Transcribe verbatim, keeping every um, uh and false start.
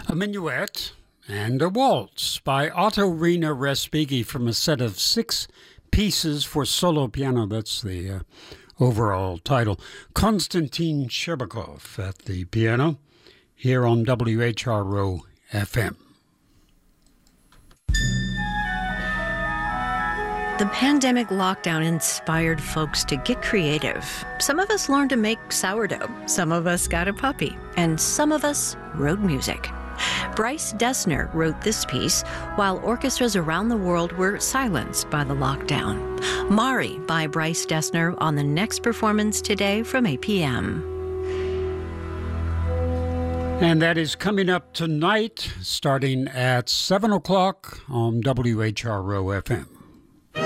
A minuet and a waltz by Otto Rina Respighi from a set of six pieces for solo piano. That's the uh, overall title. Konstantin Sherbakov at the piano here on W H R O F M. The pandemic lockdown inspired folks to get creative. Some of us learned to make sourdough, some of us got a puppy, and some of us wrote music. Bryce Dessner wrote this piece while orchestras around the world were silenced by the lockdown. Mari by Bryce Dessner on the next performance today from eight p.m. And that is coming up tonight, starting at seven o'clock on W H R O F M.